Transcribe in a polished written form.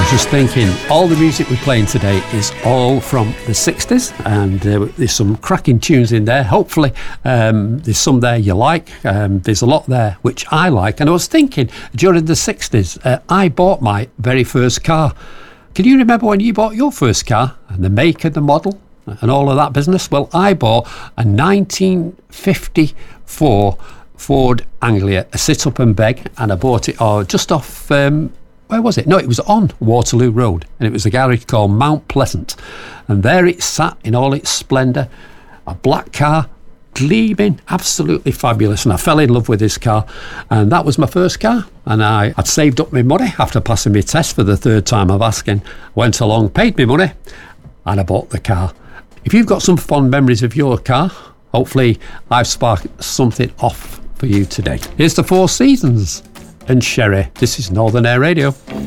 was just thinking, all the music we're playing today is all from the 60s, and there's some cracking tunes in there. Hopefully there's some there you like. There's a lot there which I like. And I was thinking, during the 60s, I bought my very first car. Can you remember when you bought your first car, and the make and the model and all of that business? Well, I bought a 1954 Ford Anglia, a sit-up and beg, and I bought it just off... where was it? No, it was on Waterloo Road, and it was a garage called Mount Pleasant, and there it sat in all its splendour, a black car, gleaming, absolutely fabulous, and I fell in love with this car, and that was my first car. And I'd saved up my money after passing my test for the third time of asking, went along, paid me money, and I bought the car. If you've got some fond memories of your car, hopefully I've sparked something off for you today. Here's the Four Seasons and Sherry. This is Northern Air Radio.